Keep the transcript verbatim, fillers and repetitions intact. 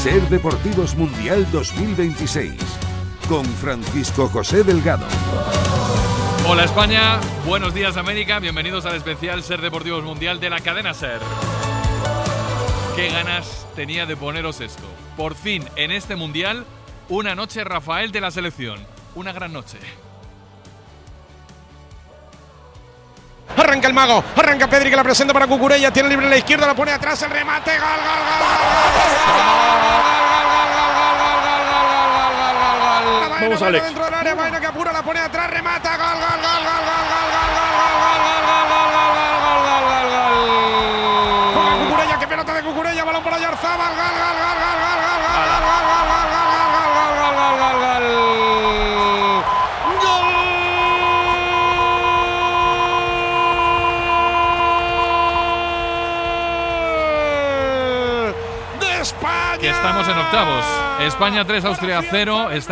Ser Deportivos Mundial dos mil veintiséis con Francisco José Delgado. Hola España, buenos días América, bienvenidos al especial Ser Deportivos Mundial de la cadena Ser. Qué ganas tenía de poneros esto. Por fin, en este Mundial, una noche Rafael de la selección. Una gran noche. Arranca el mago, arranca Pedri que la presenta para Cucurella, tiene libre en la izquierda, la pone atrás, el remate, gol, gol, gol. Vamos, Alex. Dentro del área, Baena que apura, la pone atrás, remata, gol, gol, gol, gol, gol, gol, gol, gol, gol, gol, gol, gol, gol, gol. Juega Cucurella, que pelota de Cucurella, balón para Oyarzabal, gol, gol, gol, gol, gol, gol, gol, gol, gol, gol, gol. Que estamos en octavos. España tres, Austria cero.